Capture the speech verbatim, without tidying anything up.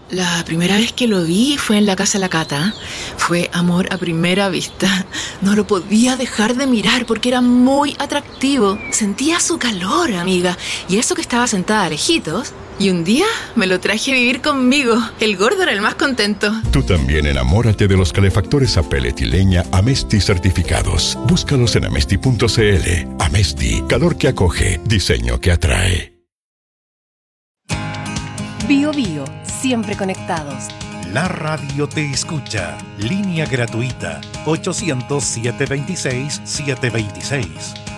La primera vez que lo vi fue en la casa de la Cata. Fue amor a primera vista. No lo podía dejar de mirar porque era muy atractivo. Sentía su calor, amiga. Y eso que estaba sentada a lejitos. Y un día me lo traje a vivir conmigo. El gordo era el más contento. Tú también enamórate de los calefactores a pellet y leña Amesti certificados. Búscalos en amesti punto cl. Amesti, calor que acoge, diseño que atrae. Bio Bio, siempre conectados. La radio te escucha. Línea gratuita ochocientos, setecientos veintiséis, setecientos veintiséis.